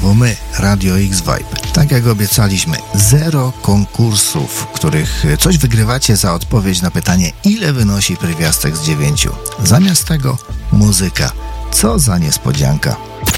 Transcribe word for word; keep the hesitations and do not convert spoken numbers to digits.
znowu my, Radio X-Vibe. Tak jak obiecaliśmy, zero konkursów, w których coś wygrywacie za odpowiedź na pytanie, ile wynosi pierwiastek z dziewięciu. Zamiast tego muzyka. Co za niespodzianka.